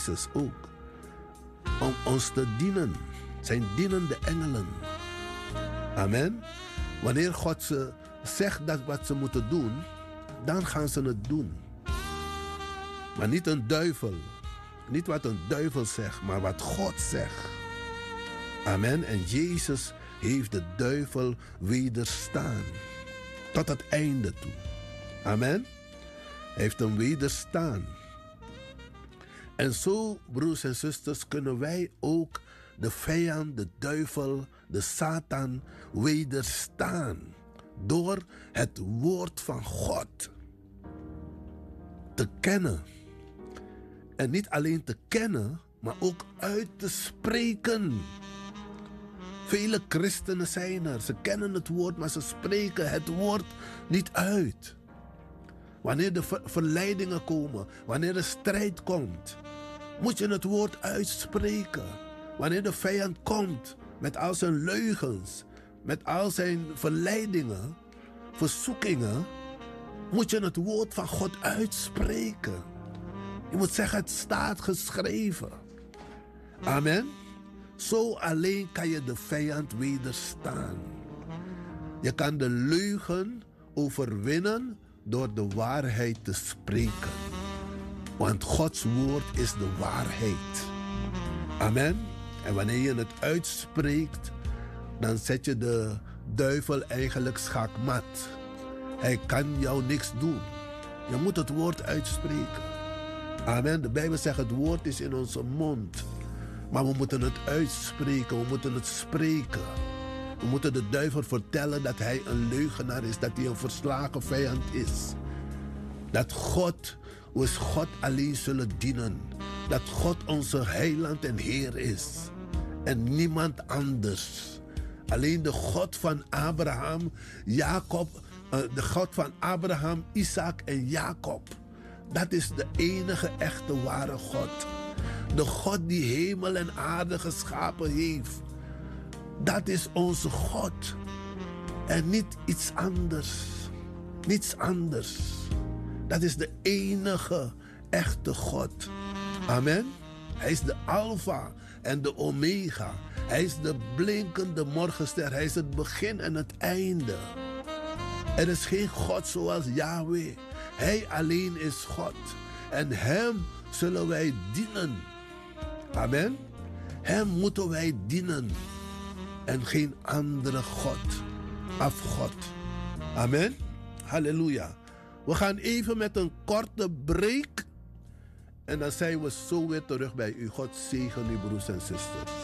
Jezus ook. Om ons te dienen. Zijn dienende engelen. Amen. Wanneer God ze zegt dat wat ze moeten doen, dan gaan ze het doen. Maar niet een duivel. Niet wat een duivel zegt, maar wat God zegt. Amen. En Jezus heeft de duivel wederstaan. Tot het einde toe. Amen. Hij heeft hem wederstaan. En zo, broers en zusters, kunnen wij ook de vijand, de duivel, de Satan wederstaan. Door het woord van God te kennen. En niet alleen te kennen, maar ook uit te spreken. Vele christenen zijn er. Ze kennen het woord, maar ze spreken het woord niet uit. Wanneer de verleidingen komen, wanneer de strijd komt, moet je het woord uitspreken. Wanneer de vijand komt met al zijn leugens, met al zijn verleidingen, verzoekingen, moet je het woord van God uitspreken. Je moet zeggen, het staat geschreven. Amen. Zo alleen kan je de vijand wederstaan. Je kan de leugen overwinnen door de waarheid te spreken. Want Gods woord is de waarheid. Amen. En wanneer je het uitspreekt, dan zet je de duivel eigenlijk schaakmat. Hij kan jou niks doen. Je moet het woord uitspreken. Amen. De Bijbel zegt, het woord is in onze mond. Maar we moeten het uitspreken, we moeten het spreken. We moeten de duivel vertellen dat hij een leugenaar is, dat hij een verslagen vijand is. Dat we God alleen zullen dienen. Dat God onze heiland en Heer is. En niemand anders. Alleen de God van Abraham, de God van Abraham, Isaac en Jacob. Dat is de enige echte ware God. De God die hemel en aarde geschapen heeft. Dat is onze God. En niet iets anders. Niets anders. Dat is de enige echte God. Amen. Hij is de Alpha en de Omega. Hij is de blinkende morgenster. Hij is het begin en het einde. Er is geen God zoals Yahweh. Hij alleen is God. En hem zullen wij dienen. Amen. Hem moeten wij dienen. En geen andere God. Afgod. Amen. Halleluja. We gaan even met een korte break. En dan zijn we zo weer terug bij u. God zegen u, broers en zusters.